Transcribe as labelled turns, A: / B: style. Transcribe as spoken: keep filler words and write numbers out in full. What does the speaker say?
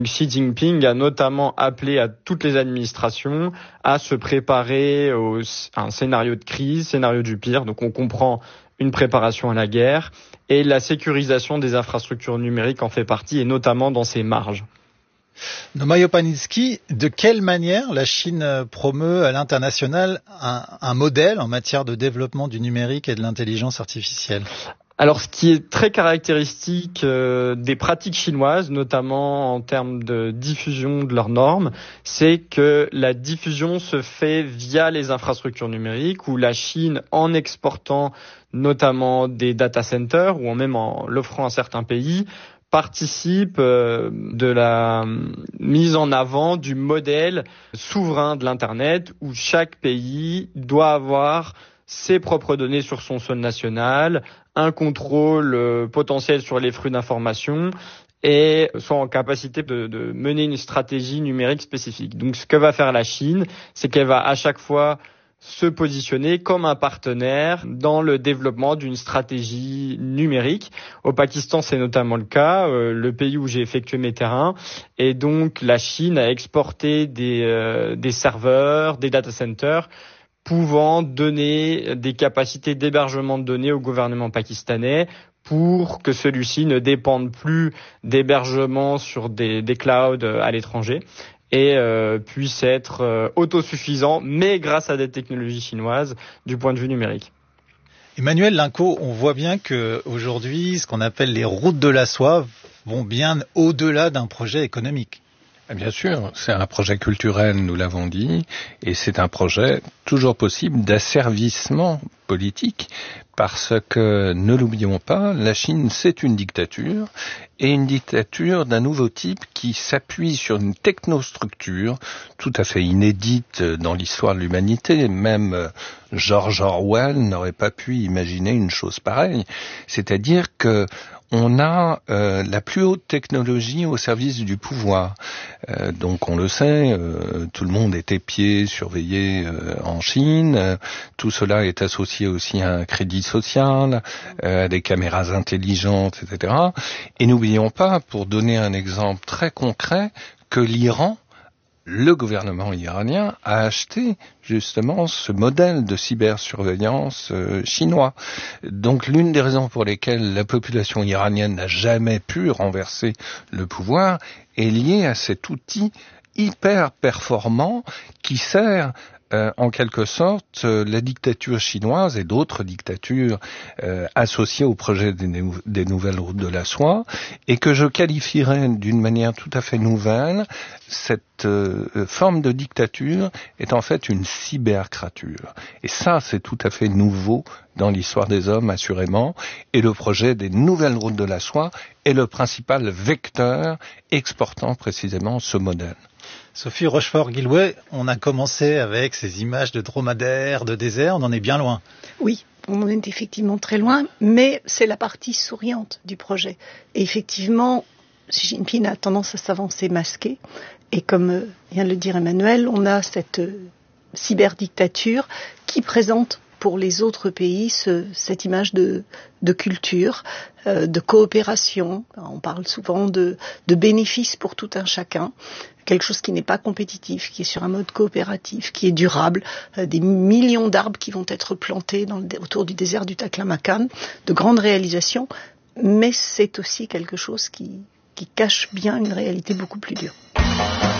A: Xi Jinping a notamment appelé à toutes les administrations à se préparer au, à un scénario de crise, scénario du pire. Donc on comprend une préparation à la guerre et la sécurisation des infrastructures numériques en fait partie, et notamment dans ses marges.
B: Nomayo Paninski, de quelle manière la Chine promeut à l'international un, un modèle en matière de développement du numérique et de l'intelligence artificielle ?
A: Alors, ce qui est très caractéristique euh, des pratiques chinoises, notamment en termes de diffusion de leurs normes, c'est que la diffusion se fait via les infrastructures numériques, où la Chine, en exportant notamment des data centers, ou en même en l'offrant à certains pays, participe euh, de la mise en avant du modèle souverain de l'Internet, où chaque pays doit avoir ses propres données sur son sol national, un contrôle euh, potentiel sur les flux d'informations et sont en capacité de, de mener une stratégie numérique spécifique. Donc ce que va faire la Chine, c'est qu'elle va à chaque fois se positionner comme un partenaire dans le développement d'une stratégie numérique. Au Pakistan, c'est notamment le cas, euh, le pays où j'ai effectué mes terrains. Et donc la Chine a exporté des, euh, des serveurs, des data centers, pouvant donner des capacités d'hébergement de données au gouvernement pakistanais pour que celui-ci ne dépende plus d'hébergement sur des, des clouds à l'étranger et euh, puisse être euh, autosuffisant, mais grâce à des technologies chinoises du point de vue numérique.
B: Emmanuel Linco, on voit bien qu'aujourd'hui, ce qu'on appelle les routes de la soie vont bien au-delà d'un projet économique.
C: Bien sûr, c'est un projet culturel, nous l'avons dit, et c'est un projet toujours possible d'asservissement politique, parce que, ne l'oublions pas, la Chine, c'est une dictature, et une dictature d'un nouveau type qui s'appuie sur une technostructure tout à fait inédite dans l'histoire de l'humanité. Même George Orwell n'aurait pas pu imaginer une chose pareille. C'est-à-dire que on a euh, la plus haute technologie au service du pouvoir. Euh, donc on le sait, euh, tout le monde est épié, surveillé euh, en Chine. Euh, tout cela est associé aussi à un crédit social, euh, à des caméras intelligentes, et cetera. Et n'oublions pas, pour donner un exemple très concret, que l'Iran, le gouvernement iranien a acheté justement ce modèle de cybersurveillance euh, chinois. Donc l'une des raisons pour lesquelles la population iranienne n'a jamais pu renverser le pouvoir est liée à cet outil hyper performant qui sert Euh, en quelque sorte, euh, la dictature chinoise et d'autres dictatures euh, associées au projet des, nou- des nouvelles routes de la soie, et que je qualifierais d'une manière tout à fait nouvelle. Cette euh, forme de dictature est en fait une cybercrature. Et ça, c'est tout à fait nouveau dans l'histoire des hommes, assurément. Et le projet des nouvelles routes de la soie est le principal vecteur exportant précisément ce modèle.
B: Sophie Rochefort-Guillouet, on a commencé avec ces images de dromadaires, de désert, on en est bien loin.
D: Oui, on est effectivement très loin, mais c'est la partie souriante du projet. Et effectivement, Xi Jinping a tendance à s'avancer masqué. Et comme vient de le dire Emmanuel, on a cette euh, cyberdictature qui présente pour les autres pays ce, cette image de, de culture, euh, de coopération. On parle souvent de, de bénéfices pour tout un chacun. Quelque chose qui n'est pas compétitif, qui est sur un mode coopératif, qui est durable, euh, des millions d'arbres qui vont être plantés dans le, autour du désert du Taklamakan, de grandes réalisations, mais c'est aussi quelque chose qui, qui cache bien une réalité beaucoup plus dure.